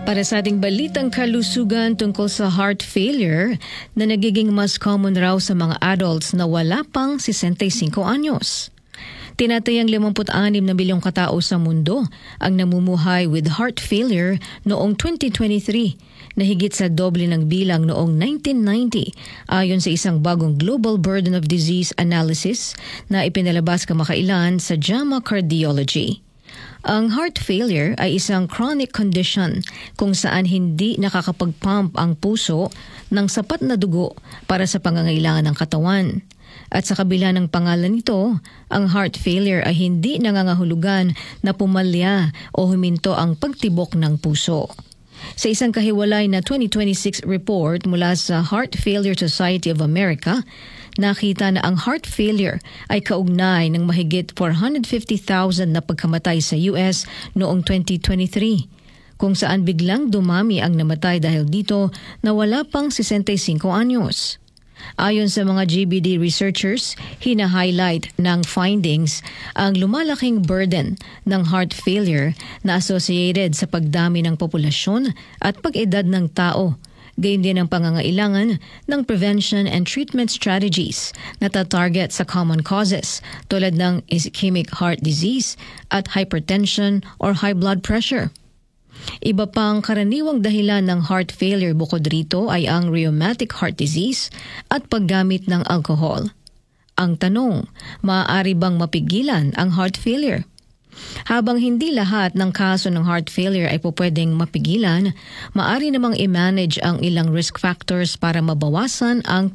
Para sa ating balitang kalusugan tungkol sa heart failure na nagiging mas common raw sa mga adults na wala pang 65 anyos. Tinatayang 56 na milyong katao sa mundo ang namumuhay with heart failure noong 2023 na higit sa doble ng bilang noong 1990 ayon sa isang bagong Global Burden of Disease Analysis na ipinalabas kamakailan sa JAMA Cardiology. Ang heart failure ay isang chronic condition kung saan hindi nakakapag-pump ang puso ng sapat na dugo para sa pangangailangan ng katawan. At sa kabila ng pangalan nito, ang heart failure ay hindi nangangahulugan na pumalya o huminto ang pagtibok ng puso. Sa isang kahiwalay na 2026 report mula sa Heart Failure Society of America, nakita na ang heart failure ay kaugnay ng mahigit 450,000 na pagkamatay sa US noong 2023, kung saan biglang dumami ang namatay dahil dito na wala pang 65 anyos. Ayon sa mga GBD researchers, hina-highlight ng findings ang lumalaking burden ng heart failure na associated sa pagdami ng populasyon at pag-edad ng tao. Gayon din ang pangangailangan ng prevention and treatment strategies na tatarget sa common causes tulad ng ischemic heart disease at hypertension or high blood pressure. Iba pang karaniwang dahilan ng heart failure bukod rito ay ang rheumatic heart disease at paggamit ng alcohol. Ang tanong, maaari bang mapigilan ang heart failure? Habang hindi lahat ng kaso ng heart failure ay pwedeng mapigilan, maaari namang i-manage ang ilang risk factors para mabawasan ang